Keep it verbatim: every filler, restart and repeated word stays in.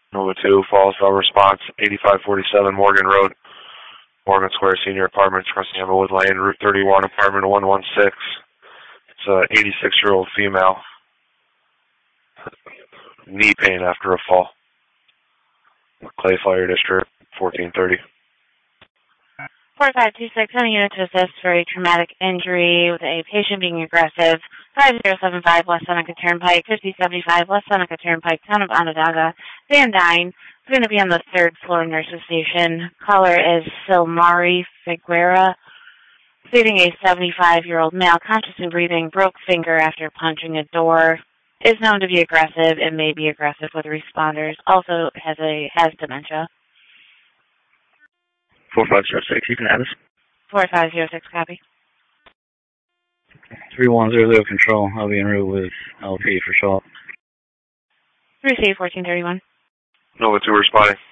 Nova two, Fallsville response, eighty-five forty-seven Morgan Road, Morgan Square Senior Apartments, crossing Everwood Lane, Route thirty-one, apartment one one six. It's an eighty-six-year-old female. Knee pain after a fall. Clay Fire District, fourteen thirty. four five two six, any unit to assist for a traumatic injury with a patient being aggressive. five zero seven five West Seneca Turnpike, fifty seventy-five West Seneca Turnpike, town of Onondaga, Van Dyne. We're going to be on the third floor nurses station. Caller is Silmari Figuera, stating a seventy-five-year-old male, consciously breathing, broke finger after punching a door. Is known to be aggressive and may be aggressive with responders. Also has a has dementia. four five zero six, you can have us. four five zero six, copy. three one zero zero control, I'll be en route with L P for Shaw. Receive fourteen thirty-one. Nova two responding.